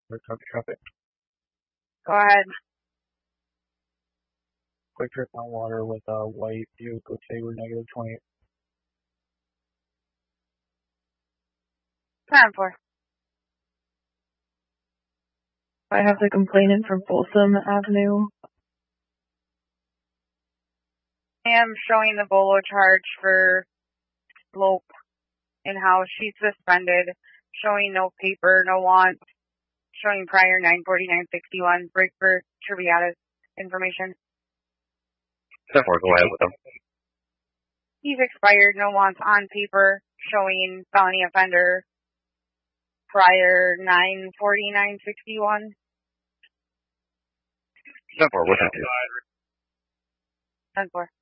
Copy, copy. Go ahead. Quick trip on water with a white vehicle Sabre negative 28. 10-4. I have the complainant from Folsom Avenue. I am showing the bolo charge for slope and how she's suspended. Showing no paper, no want. Showing prior 94961. Break for Triviata's information. 10-4, go ahead with them. He's expired, no wants on paper. Showing felony offender. Prior 94961. 10-4, what's that? 10-4.